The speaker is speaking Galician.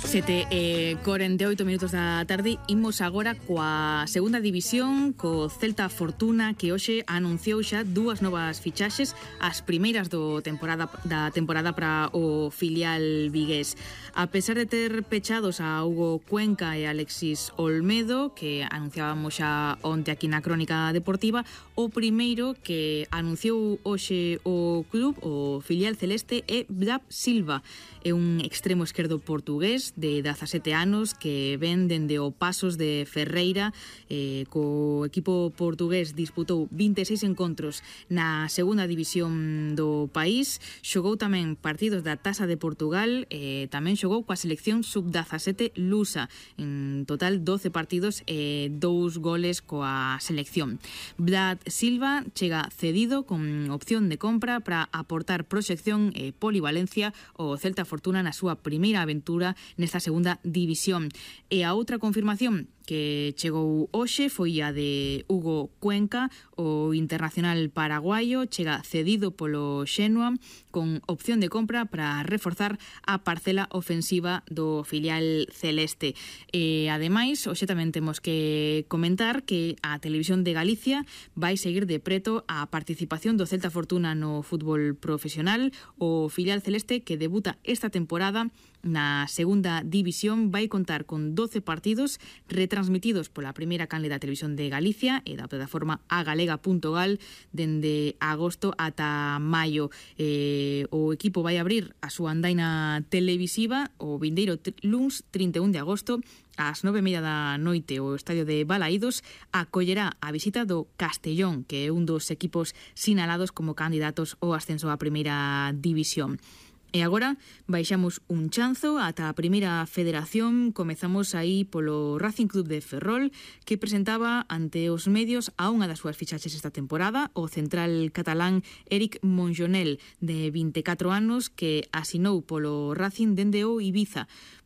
7:48 minutos da tarde. Imos agora coa segunda división, co Celta Fortuna, que hoxe anunciou xa dúas novas fichaxes, as primeiras da temporada para o filial vigués. A pesar de ter pechados a Hugo Cuenca e Alexis Olmedo, que anunciábamos xa onte aquí na Crónica Deportiva, o primeiro que anunciou hoxe o club, o filial celeste, é Vlad Silva. É un extremo esquerdo portugués de 17 anos que ven dende o Pasos de Ferreira. Co equipo portugués disputou 26 encontros na segunda división do país, xogou tamén partidos da Taça de Portugal e tamén xogou coa selección sub-17 lusa. En total 12 partidos e 2 goles coa selección. Vlad Silva chega cedido con opción de compra para aportar proxección e polivalencia ao Celta Fortuna na súa primeira aventura nesta segunda división. E a outra confirmación que chegou hoxe foi a de Hugo Cuenca, o internacional paraguayo, chega cedido polo Xenua con opción de compra para reforzar a parcela ofensiva do filial celeste. E ademais, hoxe tamén temos que comentar que a Televisión de Galicia vai seguir de preto a participación do Celta Fortuna no fútbol profesional. O filial celeste, que debuta esta temporada na segunda división, vai contar con 12 partidos retransmitidos pola primeira canle da Televisión de Galicia e da plataforma agalega.gal dende agosto ata maio. O equipo vai abrir a súa andaina televisiva o vindeiro luns 31 de agosto ás 9:30 da noite. O estadio de Balaídos acollerá a visita do Castellón, que é un dos equipos sinalados como candidatos ao ascenso á primeira división. E agora baixamos un chanzo ata a primeira federación. Comezamos aí polo Racing Club de Ferrol, que presentaba ante os medios a unha das súas fichaxes esta temporada, o central catalán Eric Monjonel, de 24 anos, que asinou polo Racing dende o Ibiza.